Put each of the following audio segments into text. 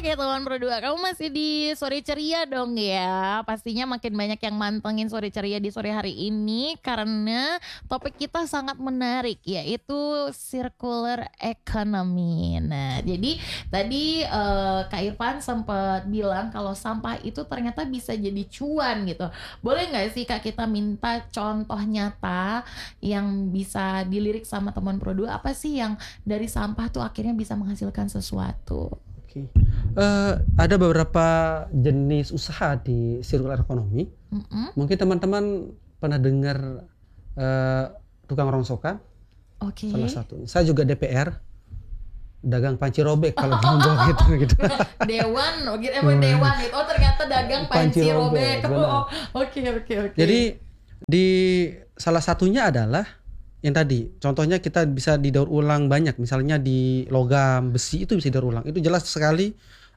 Oke teman berdua, kamu masih di Sore Ceria dong ya. Pastinya makin banyak yang mantengin Sore Ceria di sore hari ini karena topik kita sangat menarik, yaitu circular economy. Nah, jadi tadi Kak Irfan sempat bilang kalau sampah itu ternyata bisa jadi cuan gitu. Boleh nggak sih Kak kita minta contoh nyata yang bisa dilirik sama teman berdua, apa sih yang dari sampah tuh akhirnya bisa menghasilkan sesuatu? Oke. Ada beberapa jenis usaha di circular economy. Mungkin teman-teman pernah dengar tukang rongsokan. Oke. Salah satu. Saya juga DPR, dagang panci robek kalau di Lombok gitu. Dewan itu. Oh ternyata dagang panci robek. Oke. Jadi di salah satunya adalah yang tadi, contohnya kita bisa didaur ulang banyak, misalnya di logam, besi itu bisa didaur ulang. Itu jelas sekali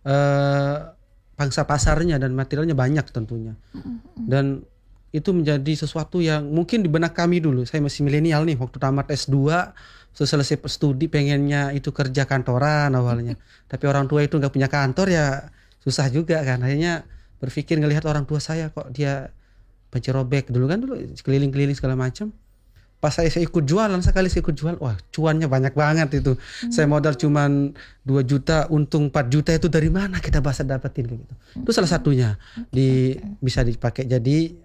pangsa pasarnya dan materialnya banyak tentunya. Dan itu menjadi sesuatu yang mungkin di benak kami dulu, saya masih milenial nih, waktu tamat S2, selesai studi pengennya itu kerja kantoran awalnya. Tapi orang tua itu nggak punya kantor ya susah juga kan. Akhirnya berpikir ngelihat orang tua saya kok dia panci robek dulu keliling-keliling segala macam. Pas saya ikut jualan, sekali saya ikut jual, wah cuannya banyak banget itu. Saya modal cuman 2 juta, untung 4 juta, itu dari mana kita bisa dapetin kayak gitu. Itu salah satunya bisa dipakai jadi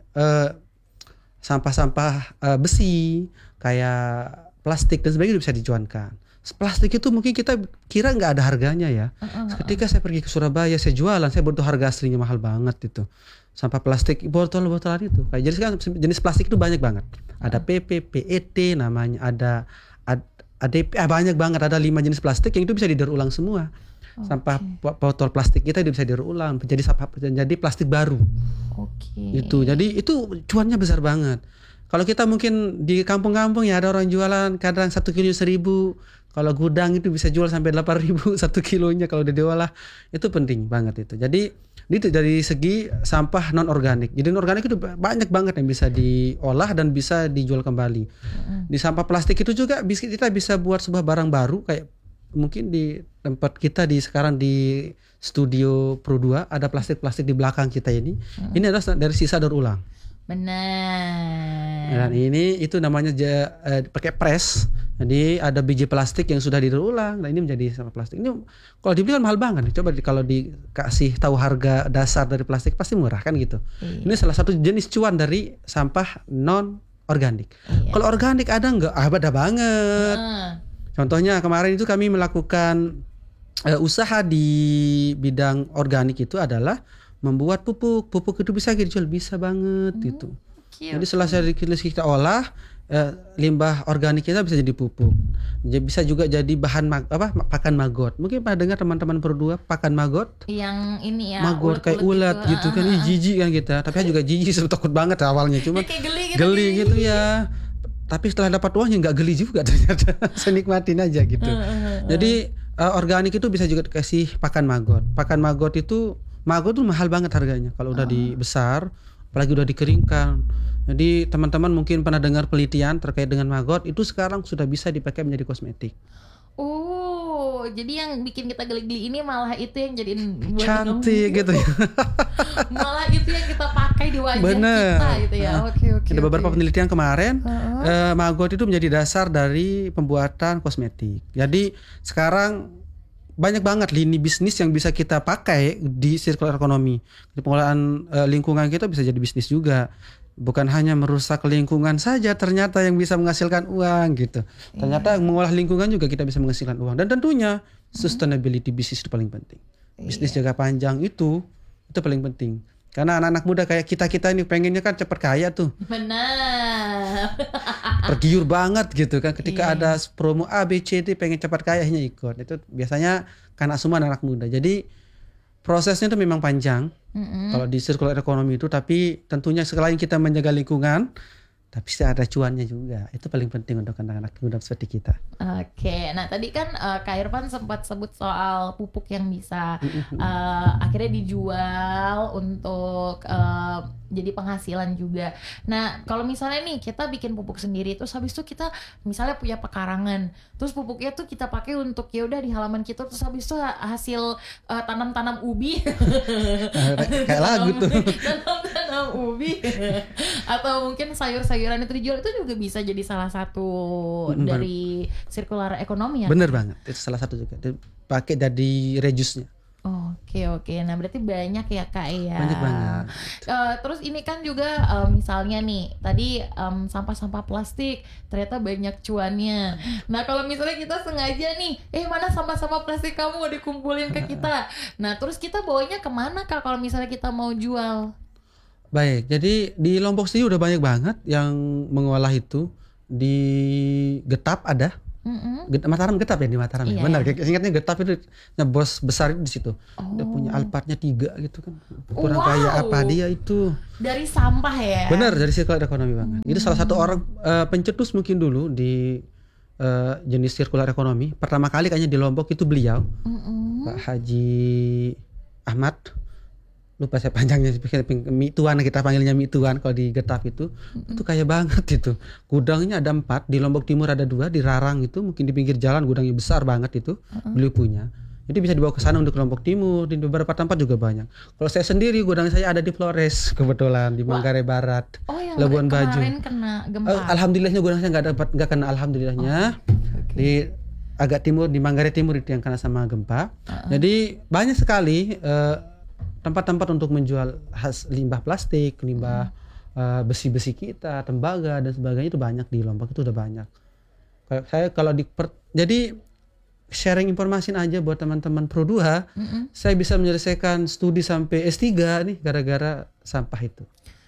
sampah-sampah besi kayak plastik dan sebagainya bisa dicuankan. Plastik itu mungkin kita kira nggak ada harganya ya. Ketika saya pergi ke Surabaya, saya jualan, saya butuh harga aslinya mahal banget itu. Sampah plastik botol-botolan itu. Kayak jadi kan jenis plastik itu banyak banget. Ada PP, PET namanya, ada ADP, banyak banget, ada 5 jenis plastik yang itu bisa didaur ulang semua. Sampah botol plastik kita itu bisa didaur ulang jadi plastik baru. Itu. Jadi itu cuannya besar banget. Kalau kita mungkin di kampung-kampung ya ada orang jualan kadang 1 kilo 1.000. Kalau gudang itu bisa jual sampai 8.000 1 kilonya kalau udah diolah. Itu penting banget itu. Jadi itu dari segi sampah non organik. Jadi non organik itu banyak banget yang bisa diolah dan bisa dijual kembali. Di sampah plastik itu juga kita bisa buat sebuah barang baru, kayak mungkin di tempat kita sekarang di studio Pro 2 ada plastik-plastik di belakang kita ini. Ini adalah dari sisa daur ulang. Benar. Dan ini itu namanya pakai press. Jadi ada biji plastik yang sudah didaur ulang. Nah ini menjadi sampah plastik. Ini kalau dibeli kan mahal banget. Coba kalau dikasih tahu harga dasar dari plastik pasti murah kan gitu. Ini salah satu jenis cuan dari sampah non organik. Kalau organik ada nggak? Ada banget. Contohnya kemarin itu kami melakukan usaha di bidang organik itu adalah membuat pupuk. Pupuk itu bisa dijual, bisa banget gitu. Jadi setelah kita olah, limbah organik kita bisa jadi pupuk. Jadi bisa juga jadi bahan pakan maggot. Mungkin pernah dengar teman-teman berdua pakan maggot? Yang ini ya. Maggot kayak ulat gitu kan, jijik kan kita. Tapi juga jijik, takut banget awalnya. Cuma geli gitu ya. Tapi setelah dapat uangnya nggak geli juga ternyata. Saya nikmatin aja gitu. Jadi organik itu bisa juga dikasih pakan maggot. Pakan maggot tuh mahal banget harganya kalau udah dibesar, apalagi udah dikeringkan. Jadi teman-teman mungkin pernah dengar penelitian terkait dengan maggot, itu sekarang sudah bisa dipakai menjadi kosmetik. Jadi yang bikin kita geli-geli ini malah itu yang jadiin cantik gitu ya. Malah itu yang kita pakai di wajah kita gitu ya. Oke. Ada beberapa penelitian kemarin, maggot itu menjadi dasar dari pembuatan kosmetik. Jadi sekarang banyak banget lini bisnis yang bisa kita pakai di circular economy. Di pengolahan lingkungan kita bisa jadi bisnis juga. Bukan hanya merusak lingkungan saja ternyata yang bisa menghasilkan uang gitu. Ternyata mengolah lingkungan juga kita bisa menghasilkan uang. Dan tentunya sustainability bisnis itu paling penting. Bisnis jangka panjang itu paling penting. Karena anak-anak muda kayak kita ini pengennya kan cepat kaya tuh. Benar. Tergiur banget gitu kan ketika ada promo A, B, C, D pengen cepat kaya akhirnya ikut. Itu biasanya karena semua anak muda. Jadi prosesnya itu memang panjang kalau di circular economy itu, tapi tentunya selain kita menjaga lingkungan, tapi ada cuannya juga. Itu paling penting untuk anak-anak muda seperti kita. Oke, nah tadi kan Kak Irfan sempat sebut soal pupuk yang bisa akhirnya dijual untuk jadi penghasilan juga. Nah, kalau misalnya nih kita bikin pupuk sendiri, terus habis itu kita misalnya punya pekarangan, terus pupuknya tuh kita pakai untuk ya udah di halaman kita, terus habis itu hasil tanam-tanam ubi, Kayak lagu tuh. tanam-tanam ubi, atau mungkin sayur-sayuran itu dijual, itu juga bisa jadi salah satu dari circular ekonomi ya. Bener banget, itu salah satu juga. Pakai jadi reduce-nya. Oke. Nah berarti banyak ya Kak ya. Banyak banget. Terus ini kan juga misalnya nih tadi sampah-sampah plastik ternyata banyak cuannya. Nah kalau misalnya kita sengaja nih, mana sampah-sampah plastik kamu dikumpulin ke kita. Nah terus kita bawanya kemana Kak kalau misalnya kita mau jual? Baik, jadi di Lombok sendiri udah banyak banget yang mengolah itu. Di Getap ada. Mataram Getap ya, di Mataram ya. Benar, ingatnya Getap itu bos besar di situ. Dia punya Alphardnya 3 gitu kan. Kurang kaya apa dia itu. Dari sampah ya. Benar, dari circular ekonomi banget. Itu salah satu orang pencetus mungkin dulu di jenis circular ekonomi. Pertama kali kayaknya di Lombok itu beliau, Pak Haji Ahmad. Lupa saya panjangnya, Mi Tuan, kita panggilnya Mi Tuan kalau di Getap itu kaya banget itu. Gudangnya ada 4, di Lombok Timur ada 2, di Rarang itu mungkin di pinggir jalan gudangnya besar banget itu, beliau punya. Jadi bisa dibawa ke sana untuk Lombok Timur, di beberapa tempat juga banyak. Kalau saya sendiri gudang saya ada di Flores kebetulan, di Manggarai Barat, Labuan Bajo. Kena gempa. Alhamdulillahnya gudang saya nggak kena, alhamdulillahnya. Di agak timur, di Manggarai Timur itu yang kena sama gempa. Jadi banyak sekali tempat-tempat untuk menjual limbah plastik, limbah besi-besi kita, tembaga dan sebagainya itu banyak di Lombok, itu udah banyak. Saya kalau jadi sharing informasi aja buat teman-teman Pro 2, saya bisa menyelesaikan studi sampai S3 nih gara-gara sampah itu.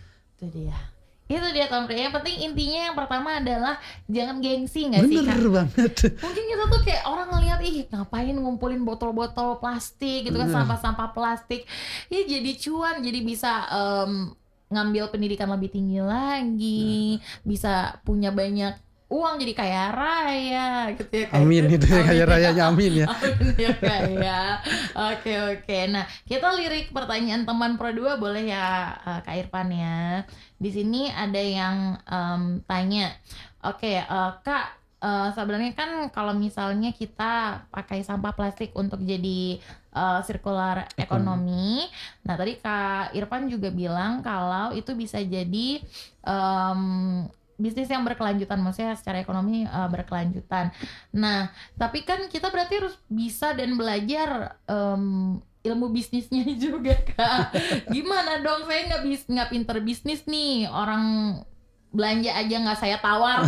Itu dia Tom. Yang penting intinya yang pertama adalah jangan gengsi nggak sih Kak? Bener banget. Mungkin kita tuh kayak orang ngelihat ngapain ngumpulin botol-botol plastik gitu kan, sampah-sampah plastik. Ya jadi cuan, jadi bisa ngambil pendidikan lebih tinggi lagi, bisa punya banyak uang jadi kaya raya gitu ya. Amin itu ya, kaya rayanya amin ya. Amin ya kaya. Oke. Nah, kita lirik pertanyaan teman Pro 2 boleh ya Kak Irfan ya. Di sini ada yang tanya. Kak, sebenarnya kan kalau misalnya kita pakai sampah plastik untuk jadi circular ekonomi. Nah, tadi Kak Irfan juga bilang kalau itu bisa jadi bisnis yang berkelanjutan, maksudnya secara ekonomi berkelanjutan. Nah, tapi kan kita berarti harus bisa dan belajar ilmu bisnisnya juga Kak. Gimana dong, saya nggak pinter bisnis nih, orang belanja aja nggak saya tawar.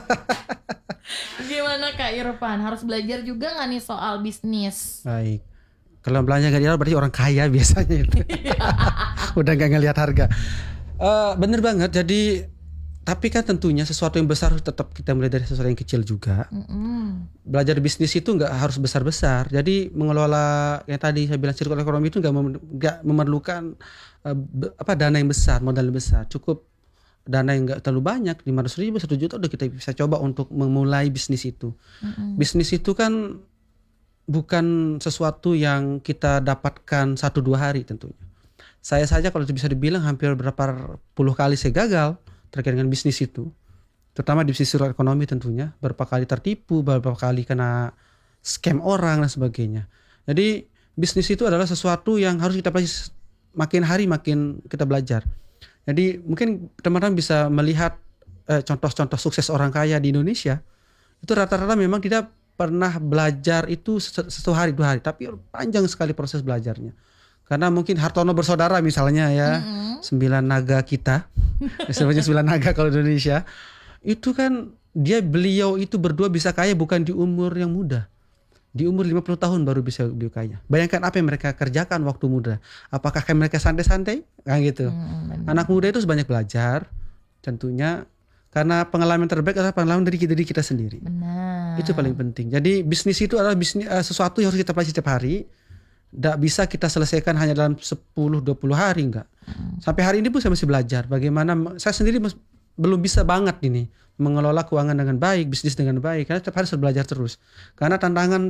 Gimana Kak Irfan, harus belajar juga nggak nih soal bisnis? Baik, kalau belanja nggak diawar berarti orang kaya biasanya itu. Udah nggak ngelihat harga. Bener banget, jadi tapi kan tentunya sesuatu yang besar tetap kita mulai dari sesuatu yang kecil juga. Belajar bisnis itu nggak harus besar-besar. Jadi mengelola yang tadi saya bilang circular ekonomi itu nggak memerlukan dana yang besar, modal yang besar. Cukup dana yang nggak terlalu banyak, 500.000, 1 juta udah kita bisa coba untuk memulai bisnis itu. Bisnis itu kan bukan sesuatu yang kita dapatkan 1-2 hari tentunya. Saya saja kalau bisa dibilang hampir berapa puluh kali saya gagal terkait dengan bisnis itu, terutama di bisnis circular ekonomi tentunya, berapa kali tertipu, berapa kali kena scam orang dan sebagainya. Jadi bisnis itu adalah sesuatu yang harus kita pelajari, makin hari makin kita belajar. Jadi mungkin teman-teman bisa melihat contoh-contoh sukses orang kaya di Indonesia, itu rata-rata memang tidak pernah belajar itu 1 hari 2 hari, tapi panjang sekali proses belajarnya. Karena mungkin Hartono bersaudara misalnya ya, 9 naga kita, sebenarnya 9 naga kalau di Indonesia, itu kan beliau itu berdua bisa kaya bukan di umur yang muda. Di umur 50 tahun baru bisa beliau kaya. Bayangkan apa yang mereka kerjakan waktu muda. Apakah kayak mereka santai-santai? Kayak gitu. Anak muda itu banyak belajar, tentunya karena pengalaman terbaik adalah pengalaman dari kita sendiri. Benar. Itu paling penting. Jadi bisnis itu adalah bisnis sesuatu yang harus kita pelajari setiap hari. Tidak bisa kita selesaikan hanya dalam 10-20 hari, enggak. Sampai hari ini pun saya masih belajar bagaimana, saya sendiri belum bisa banget ini mengelola keuangan dengan baik, bisnis dengan baik, karena setiap hari harus belajar terus. Karena tantangan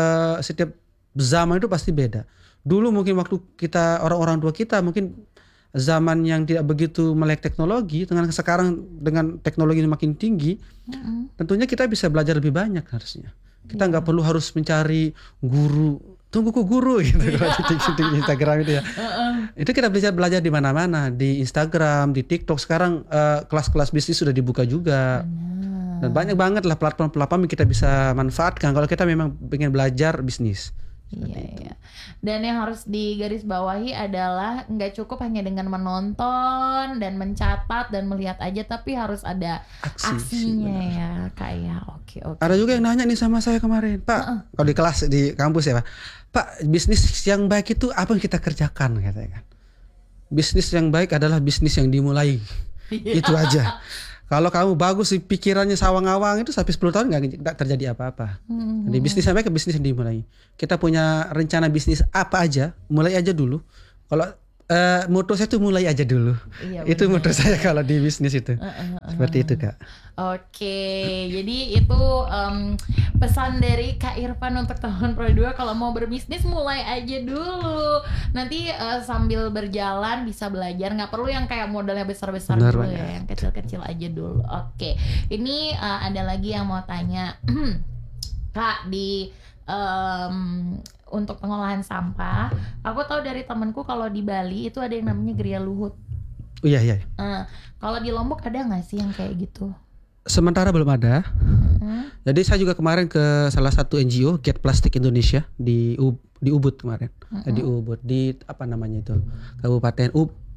setiap zaman itu pasti beda. Dulu mungkin waktu kita orang-orang tua kita mungkin zaman yang tidak begitu melek teknologi, dengan sekarang dengan teknologi yang makin tinggi, tentunya kita bisa belajar lebih banyak harusnya. Kita nggak perlu harus mencari guru, tunggu guru gitu kalau di Instagram itu ya. Itu kita belajar di mana-mana, di Instagram, di TikTok. Sekarang kelas-kelas bisnis sudah dibuka juga. Dan banyak banget lah platform-platform yang kita bisa manfaatkan kalau kita memang ingin belajar bisnis. Iya. Dan yang harus digarisbawahi adalah nggak cukup hanya dengan menonton dan mencatat dan melihat aja, tapi harus ada aksinya ya Kak ya. Oke. Ada juga yang nanya nih sama saya kemarin, Pak, kalau di kelas di kampus ya Pak, bisnis yang baik itu apa yang kita kerjakan katanya kan. Bisnis yang baik adalah bisnis yang dimulai. Itu aja. Kalau kamu bagus sih pikirannya sawang-awang itu sampai 10 tahun nggak terjadi apa-apa. Jadi bisnis sampai ke bisnis yang dimulai. Kita punya rencana bisnis apa aja, mulai aja dulu. Kalau moto saya tuh mulai aja dulu. Iya, itu moto saya kalau di bisnis itu. Seperti itu Kak. Oke, jadi itu pesan dari Kak Irfan untuk teman Pro 2, kalau mau berbisnis mulai aja dulu. Nanti sambil berjalan bisa belajar, nggak perlu yang kayak modalnya besar-besar dulu ya, yang kecil-kecil aja dulu. Oke, ini ada lagi yang mau tanya Kak, di untuk pengolahan sampah, aku tahu dari temanku kalau di Bali itu ada yang namanya Geria Luhut. Oh iya. Kalau di Lombok ada nggak sih yang kayak gitu? Sementara belum ada. Jadi saya juga kemarin ke salah satu NGO, Get Plastic Indonesia di Ubud kemarin. Di Ubud, di apa namanya itu, Kabupaten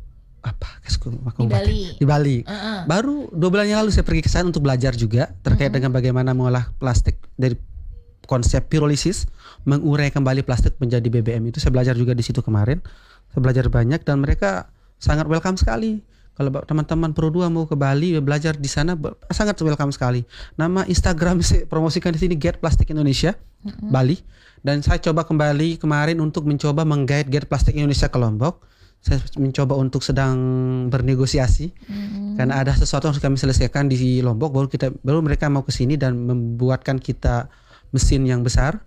di Bali. Baru 2 bulan yang lalu saya pergi ke sana untuk belajar juga terkait dengan bagaimana mengolah plastik dari konsep pirolisis, mengurai kembali plastik menjadi BBM. Itu saya belajar juga di situ kemarin. Saya belajar banyak dan mereka sangat welcome sekali. Kalau teman-teman Pro 2 mau ke Bali belajar di sana, sangat welcome sekali. Nama Instagram saya promosikan di sini, Get Plastic Indonesia Bali. Dan saya coba kembali kemarin untuk mencoba menggait Get Plastic Indonesia ke Lombok. Saya mencoba untuk sedang bernegosiasi karena ada sesuatu yang harus kami selesaikan di Lombok, baru mereka mau ke sini dan membuatkan kita mesin yang besar.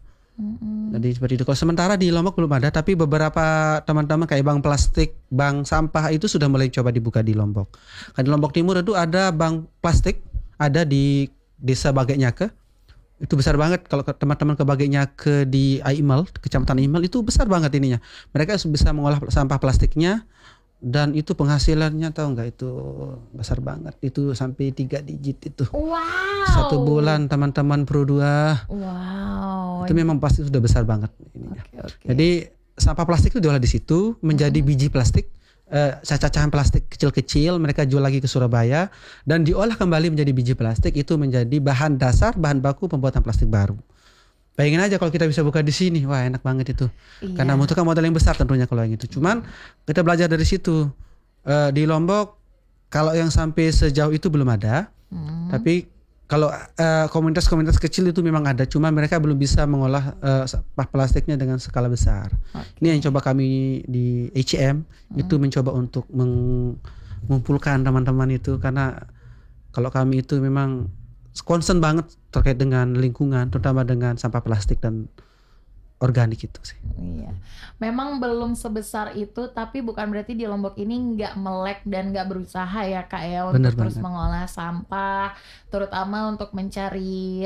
Jadi seperti itu. Kalau sementara di Lombok belum ada, tapi beberapa teman-teman kayak bank plastik, bank sampah itu sudah mulai coba dibuka di Lombok. Di Lombok Timur itu ada bank plastik, ada di Desa Bageknyake. Itu besar banget. Kalau teman-teman ke Bageknyake di Aimal, Kecamatan Aimal, itu besar banget ininya. Mereka bisa mengolah sampah plastiknya. Dan itu penghasilannya tahu nggak, itu besar banget, itu sampai 3 digit itu. Wow. 1 bulan teman-teman Pro 2. Wow. Itu memang pasti sudah besar banget ininya. Jadi sampah plastik itu diolah di situ menjadi biji plastik, cacahan plastik kecil-kecil, mereka jual lagi ke Surabaya dan diolah kembali menjadi biji plastik, itu menjadi bahan dasar, bahan baku pembuatan plastik baru. Bayangin aja kalau kita bisa buka di sini, wah enak banget itu. Iya. Karena membutuhkan modal yang besar tentunya kalau yang itu. Cuman kita belajar dari situ. Di Lombok kalau yang sampai sejauh itu belum ada. Tapi kalau komunitas-komunitas kecil itu memang ada. Cuma mereka belum bisa mengolah sampah plastiknya dengan skala besar. Ini yang coba kami di HM itu mencoba untuk mengumpulkan teman-teman itu, karena kalau kami itu memang concern banget terkait dengan lingkungan, terutama dengan sampah plastik dan organik itu sih. Iya, memang belum sebesar itu, tapi bukan berarti di Lombok ini nggak melek dan nggak berusaha ya Kak ya untuk terus mengolah sampah, terutama untuk mencari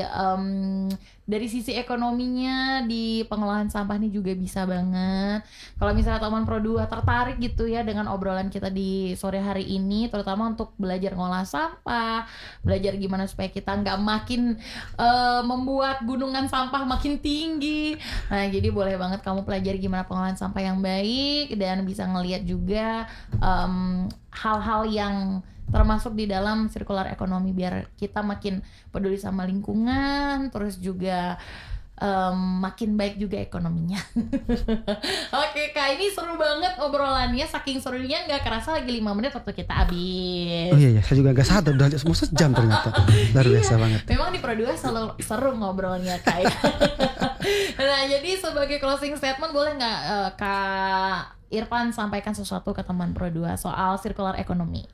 dari sisi ekonominya di pengolahan sampah ini juga bisa banget. Kalau misalnya teman Pro 2 tertarik gitu ya dengan obrolan kita di sore hari ini, terutama untuk belajar ngolah sampah, belajar gimana supaya kita nggak makin membuat gunungan sampah makin tinggi. Nah, jadi boleh banget kamu pelajari gimana pengolahan sampah yang baik dan bisa ngelihat juga hal-hal yang termasuk di dalam circular economy biar kita makin peduli sama lingkungan, terus juga makin baik juga ekonominya. Oke Kak, ini seru banget obrolannya, saking serunya nggak kerasa lagi 5 menit waktu kita habis. Oh iya, saya juga nggak sadar udah mau sejam ternyata. Luar biasa banget. Memang di Pro 2 selalu seru ngobrolnya Kak ya. Nah, jadi sebagai closing statement boleh nggak Kak Irfan sampaikan sesuatu ke teman Pro 2 soal circular economy?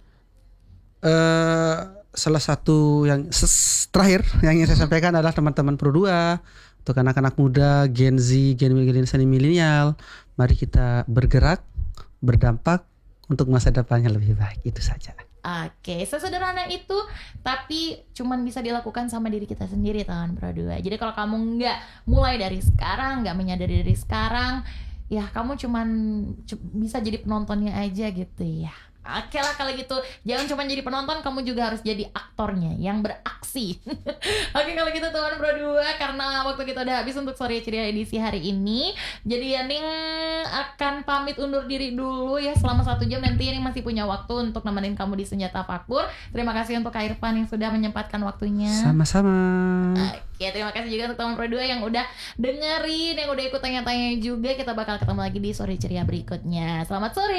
Salah satu yang terakhir yang ingin saya sampaikan adalah teman-teman Pro 2, untuk anak-anak muda, Gen Z, generasi milenial, mari kita bergerak, berdampak untuk masa depannya lebih baik. Itu saja. Oke, sesederhana itu, tapi cuman bisa dilakukan sama diri kita sendiri tahun Pro 2. Jadi kalau kamu nggak mulai dari sekarang, nggak menyadari dari sekarang, ya kamu cuman bisa jadi penontonnya aja gitu ya. Oke lah kalau gitu, jangan cuma jadi penonton, kamu juga harus jadi aktornya yang beraksi. Oke kalau gitu teman Pro 2, karena waktu kita udah habis untuk Sore Ceria edisi hari ini, jadi Yaning akan pamit undur diri dulu ya selama 1 jam. Nanti Yaning masih punya waktu untuk nemenin kamu di Senjata Fakkur. Terima kasih untuk Kak Irfan yang sudah menyempatkan waktunya. Sama-sama. Oke, terima kasih juga untuk teman Pro 2 yang udah dengerin, yang udah ikut tanya-tanya juga. Kita bakal ketemu lagi di Sore Ceria berikutnya. Selamat sore.